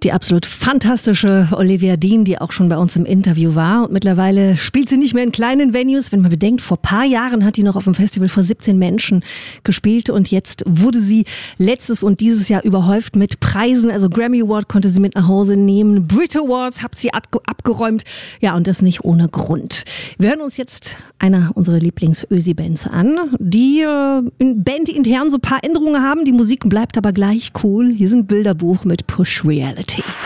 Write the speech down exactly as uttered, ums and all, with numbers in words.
Die absolut fantastische Olivia Dean, die auch schon bei uns im Interview war. Und mittlerweile spielt sie nicht mehr in kleinen Venues. Wenn man bedenkt, vor ein paar Jahren hat die noch auf dem Festival vor siebzehn Menschen gespielt. Und jetzt wurde sie letztes und dieses Jahr überhäuft mit Preisen. Also Grammy Award konnte sie mit nach Hause nehmen. Brit Awards hat sie abgeräumt. Ja, und das nicht ohne Grund. Wir hören uns jetzt einer unserer Lieblings-Ösi-Bands an, die äh, in Band intern so ein paar Änderungen haben. Die Musik bleibt aber gleich cool. Hier sind Bilderbuch mit Push Reality.